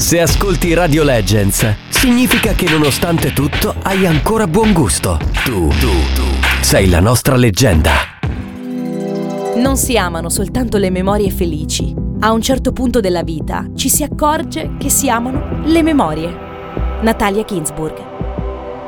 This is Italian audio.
Se ascolti Radio Legends, significa che nonostante tutto hai ancora buon gusto. Tu sei la nostra leggenda. Non si amano soltanto le memorie felici. A un certo punto della vita ci si accorge che si amano le memorie. Natalia Ginzburg.